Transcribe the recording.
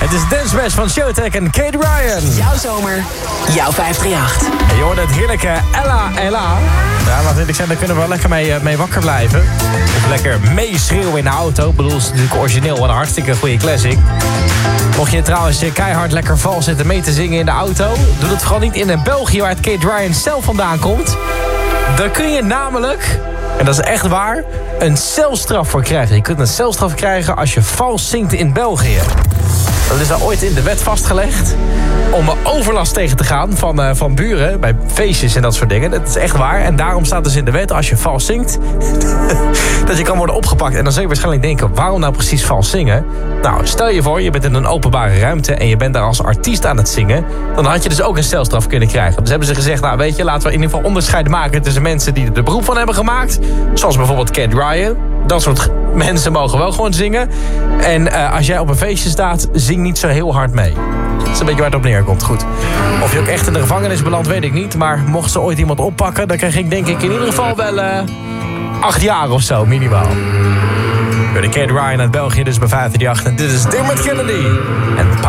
Het is Dance Smash van Showtek en Kate Ryan. Jouw zomer, jouw 538. En je hoort het heerlijke Ella. Ja, laat eerlijk zijn, daar kunnen we wel lekker mee wakker blijven. Of lekker meeschreeuwen in de auto. Ik bedoel, het is natuurlijk origineel en een hartstikke goede classic. Mocht je trouwens keihard lekker vals zitten mee te zingen in de auto, doe dat vooral niet in België, waar het Kate Ryan zelf vandaan komt. Daar kun je namelijk, en dat is echt waar, een celstraf voor krijgen. Je kunt een celstraf krijgen als je vals zingt in België. Dat is daar ooit in de wet vastgelegd om overlast tegen te gaan van buren bij feestjes en dat soort dingen. Dat is echt waar. En daarom staat dus in de wet, als je vals zingt, dat je kan worden opgepakt. En dan zul je waarschijnlijk denken, waarom nou precies vals zingen? Nou, stel je voor, je bent in een openbare ruimte en je bent daar als artiest aan het zingen. Dan had je dus ook een celstraf kunnen krijgen. Dus hebben ze gezegd, nou weet je, laten we in ieder geval onderscheid maken tussen mensen die er beroep van hebben gemaakt. Zoals bijvoorbeeld Kate Ryan. Dat soort mensen mogen wel gewoon zingen. En als jij op een feestje staat, zing niet zo heel hard mee. Dat is een beetje waar het op neerkomt. Goed. Of je ook echt in de gevangenis belandt, weet ik niet. Maar mocht ze ooit iemand oppakken, dan krijg ik denk ik in ieder geval wel 8 jaar of zo, minimaal. Door de Kate Ryan uit België, dus bij 538. Dit is Dermot Kennedy. En